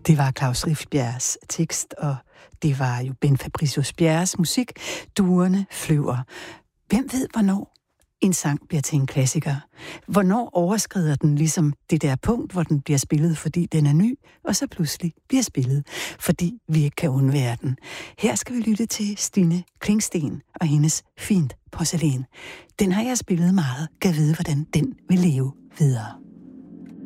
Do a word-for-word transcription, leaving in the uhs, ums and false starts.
Det var Klaus Rifbjergs tekst, og det var jo Ben Fabricius Bjerres musik. Duerne flyver. Hvem ved, hvornår en sang bliver til en klassiker? Hvornår overskrider den ligesom det der punkt, hvor den bliver spillet, fordi den er ny, og så pludselig bliver spillet, fordi vi ikke kan undvære den? Her skal vi lytte til Stine Klingsten og hendes Fint porcelæn. Den har jeg spillet meget. Kan vide, hvordan den vil leve videre.